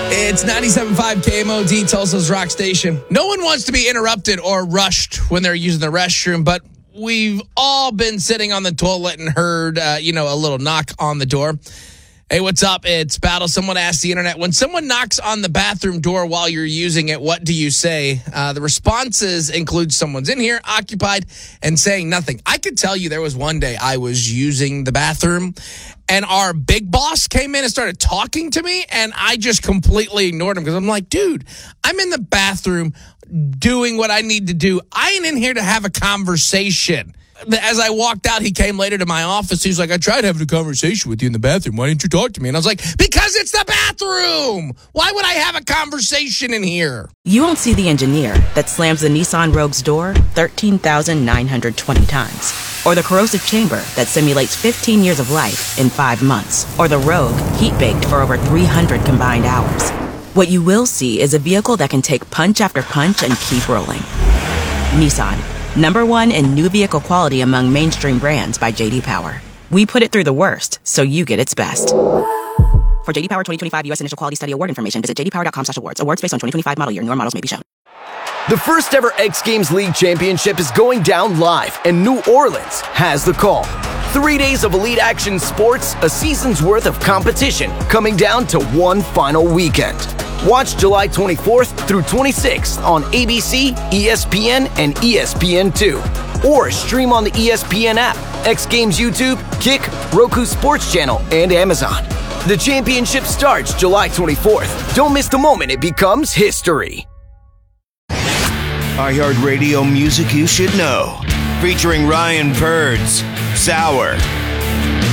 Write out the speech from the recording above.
It's 97.5 KMOD, Tulsa's Rock Station. No one wants to be interrupted or rushed when they're using the restroom, but we've all been sitting on the toilet and heard, a little knock on the door. Hey, what's up? It's Battle. Someone asked the internet, when someone knocks on the bathroom door while you're using it, what do you say? The responses include someone's in here, occupied, and saying nothing. I could tell you there was one day I was using the bathroom, and our big boss came in and started talking to me, and I just completely ignored him because I'm like, dude, I'm in the bathroom doing what I need to do. I ain't in here to have a conversation. As I walked out, he came later to my office. He's like, I tried having a conversation with you in the bathroom. Why didn't you talk to me? And I was like, because it's the bathroom. Why would I have a conversation in here? You won't see the engineer that slams the Nissan Rogue's door 13,920 times. Or the corrosive chamber that simulates 15 years of life in 5 months. Or the Rogue heat-baked for over 300 combined hours. What you will see is a vehicle that can take punch after punch and keep rolling. Nissan. #1 in new vehicle quality among mainstream brands by J.D. Power. We put it through the worst, so you get its best. For J.D. Power 2025 U.S. Initial Quality Study Award information, visit jdpower.com/awards. Awards based on 2025 model year. Newer models may be shown. The first ever X Games League Championship is going down live, and New Orleans has the call. 3 days of elite action sports, a season's worth of competition, coming down to one final weekend. Watch July 24th through 26th on ABC, ESPN, and ESPN2. Or stream on the ESPN app, X Games YouTube, Kick, Roku Sports Channel, and Amazon. The championship starts July 24th. Don't miss the moment it becomes history. iHeartRadio music you should know. Featuring Ryan Birds, Sour,